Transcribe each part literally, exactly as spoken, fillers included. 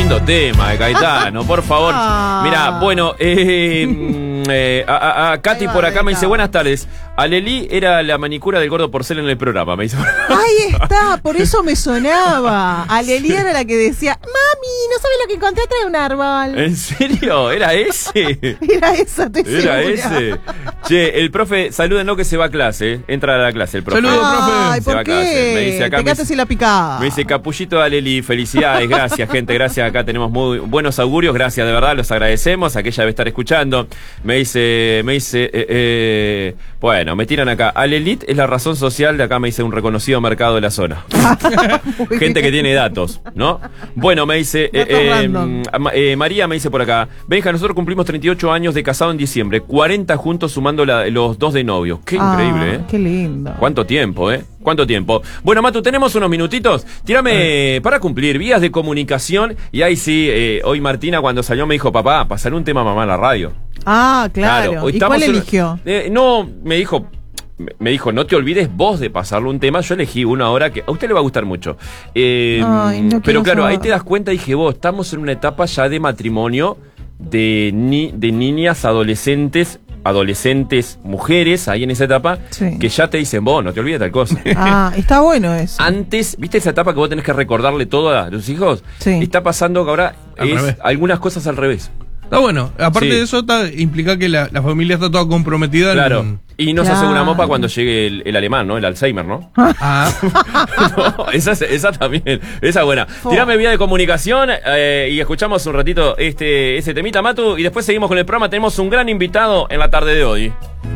lindo tema de Caetano, por favor. Ah. Mira, bueno, eh, eh, a, a, a Katy por acá me dice, buenas tardes. Alelí era la manicura del gordo Porcel en el programa, me dice. Ahí está, por eso me sonaba. Alelí era la que decía, mami, ¿no sabes lo que encontré atrás de un árbol? ¿En serio? ¿Era ese? Era esa, te Era segura. Ese. Che, el profe, salúdenlo que se va a clase, ¿eh? Entra a la clase el profe. Saludos, profe. Ay, ¿por se va qué? A clase. Me dice acá, te quedaste sin la picada. Me dice Capullito de Alelí, felicidades, gracias gente, gracias, acá tenemos muy buenos augurios, gracias, de verdad, los agradecemos, aquella debe estar escuchando. Me dice, me dice, eh, eh, bueno, me tiran acá, Alelit es la razón social de acá, me dice un reconocido mercado de la zona. Gente que tiene datos, ¿no? Bueno, me dice, eh, eh, eh, María me dice por acá, Benja, nosotros cumplimos treinta y ocho años de casado en diciembre, cuarenta juntos sumando la, los dos de novio. Qué ah, increíble, ¿eh? Qué lindo. ¿Cuánto tiempo, eh? ¿Cuánto tiempo? Bueno, Matu, tenemos unos minutitos. Tírame, eh. para cumplir, vías de comunicación. Y ahí sí, eh, hoy Martina cuando salió me dijo, papá, pasaré un tema a mamá en la radio. Ah, claro. claro. ¿Y cuál eligió? En, eh, no, me dijo... Me dijo, no te olvides vos de pasarle un tema. Yo elegí una ahora que a usted le va a gustar mucho. Eh, Ay, no pero claro, saber. Ahí te das cuenta, dije, vos, estamos en una etapa ya de matrimonio de, ni, de niñas, adolescentes, adolescentes, mujeres, ahí en esa etapa, sí. Que ya te dicen, vos, no te olvides tal cosa. Ah, está bueno eso. Antes, ¿viste esa etapa que vos tenés que recordarle todo a tus hijos? Sí. Está pasando que ahora al es revés. Algunas cosas al revés. Está bueno, aparte sí. de eso está, implica que la, la familia está toda comprometida. Claro. En... Y nos claro. aseguramos para cuando llegue el, el alemán, ¿no? El Alzheimer, ¿no? Ah. No, esa, esa también, esa buena. Oh. Tirame vía de comunicación eh, y escuchamos un ratito este ese temita, Matu, y después seguimos con el programa. Tenemos un gran invitado en la tarde de hoy.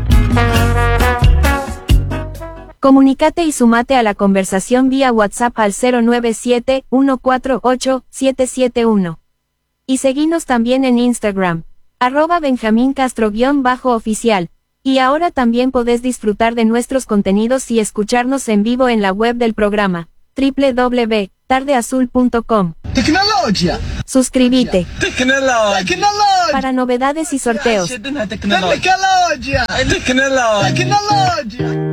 Comunícate y sumate a la conversación vía WhatsApp al cero nueve siete, uno cuatro ocho, siete siete uno. Y seguinos también en Instagram, arroba Benjamín Castro-oficial. Y ahora también podés disfrutar de nuestros contenidos y escucharnos en vivo en la web del programa, doble u doble u doble u punto tarde azul punto com. Tecnología. Suscríbete. Tecnología. Tecnología. Para novedades y sorteos. Tecnología. Tecnología. Tecnología.